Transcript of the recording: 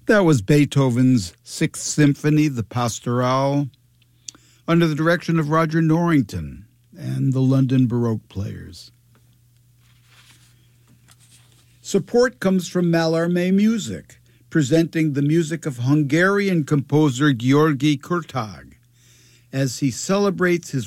That was Beethoven's Sixth Symphony, the Pastorale, under the direction of Roger Norrington and the London Baroque Players. Support comes from Mallarmé Music, presenting the music of Hungarian composer György Kurtag as he celebrates his